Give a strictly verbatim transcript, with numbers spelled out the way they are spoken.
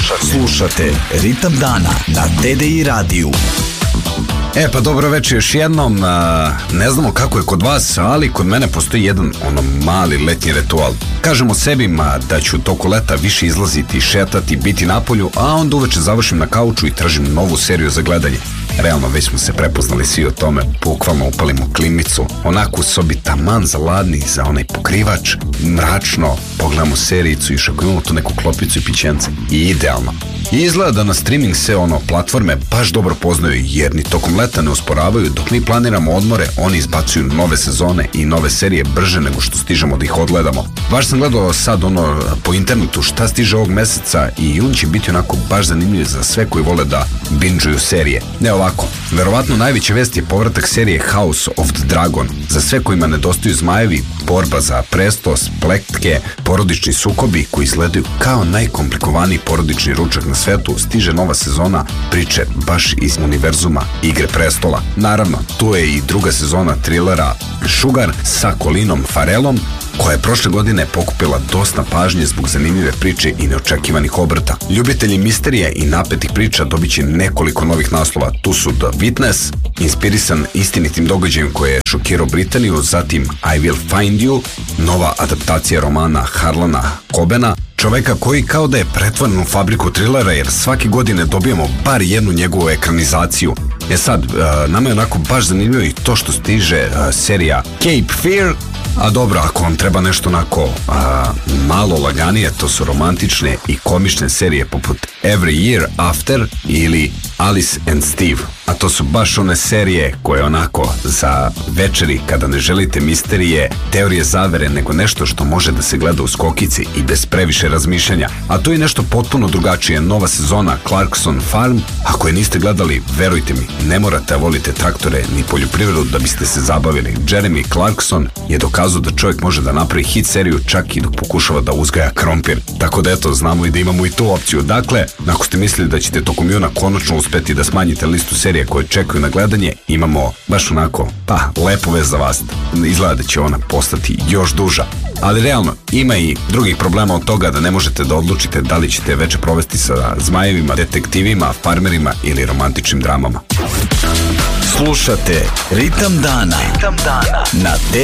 Slušate Ritam dana na T D I radiju. E pa dobro večer još jednom. Ne znamo kako je kod vas, ali kod mene postoji jedan ono mali letnji ritual. Kažemo sebi da ću toku leta više izlaziti, šetati, biti napolju, a onda uveče završim na kauču i tražim novu seriju za gledanje. Realno već smo se prepoznali svi o tome, bukvalno upalimo klimicu, onako u sobi taman za ladni, za onaj pokrivač, mračno, pogledamo serijicu i ako imamo tu neku klopicu i pićence. I idealno. I izgleda da na streaming se ono platforme baš dobro poznaju, jer ni tokom leta ne usporavaju, dok mi planiramo odmore, oni izbacuju nove sezone i nove serije brže nego što stižemo da ih odgledamo. Baš sam gledao sad ono po internetu šta stiže ovog meseca i on će biti onako baš zanimljiv za sve koji vole da binge-uju serije. Ne ovako, verovatno najveća vest je povratak serije House of the Dragon. Za sve kojima nedostaju zmajevi, borba za presto, spletke, porodični sukobi koji izgledaju kao najkomplikovaniji porodični ručak na svetu, stiže nova sezona priče baš iz univerzuma Igre prestola. Naravno, tu je i druga sezona trilera Sugar sa Colinom Farrellom, koja je prošle godine pokupila dosta pažnje zbog zanimljive priče i neočekivanih obrta. Ljubitelji misterije i napetih priča dobit će nekoliko novih naslova. Tu su The Witness, inspirisan istinitim događajem koje je šokirao Britaniju, zatim I Will Find You, nova adaptacija romana Harlana Cobena, čoveka koji kao da je pretvoren u fabriku trilera, jer svake godine dobijamo bar jednu njegovu ekranizaciju. E sad, uh, nama je onako baš zanimljivo i to što stiže uh, serija Cape Fear, a dobro, ako vam treba nešto onako a, malo laganije, to su romantične i komične serije poput Every Year After ili Alice and Steve. A to su baš one serije koje onako za večeri kada ne želite misterije, teorije zavere, nego nešto što može da se gleda u skokici i bez previše razmišljanja. A to je nešto potpuno drugačije, nova sezona Clarkson Farm. Ako je niste gledali, verujte mi, ne morate da volite traktore ni poljoprivredu da biste se zabavili. Jeremy Clarkson je dokazao da čovjek može da napravi hit seriju čak i dok pokušava da uzgaja krompir. Tako da eto, znamo i da imamo i tu opciju. Dakle, ako ste mislili da ćete tokom juna konačno uspeti da smanjite listu serije koje čekaju na gledanje, imamo baš onako, pa, lepo vest za vas. Izgleda da će ona postati još duža. Ali realno, ima i drugih problema od toga da ne možete da odlučite da li ćete veče provesti sa zmajevima, detektivima, farmerima ili romantičnim dramama. Slušate Ritam dana, Ritam dana na T